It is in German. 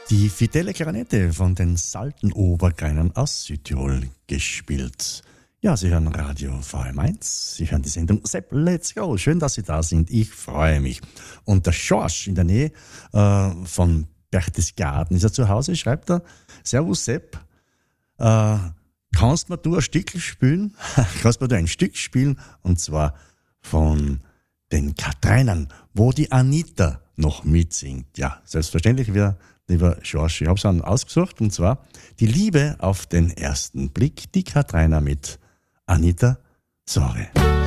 Die Fidele Klarinette von den Saltenobergreinern aus Südtirol gespielt. Ja, Sie hören Radio VM1, Sie hören die Sendung Sepp, let's go. Schön, dass Sie da sind, ich freue mich. Und der Schorsch in der Nähe von Berchtesgaden ist er zu Hause, schreibt er, Servus Sepp, kannst du ein Stück spielen? Kannst du ein Stück spielen? Und zwar von den Katreinern, wo die Anita noch mitsingt. Ja, selbstverständlich, lieber Schorsch, ich habe es dann ausgesucht, und zwar Die Liebe auf den ersten Blick, die Katrainer mit Anita Sore.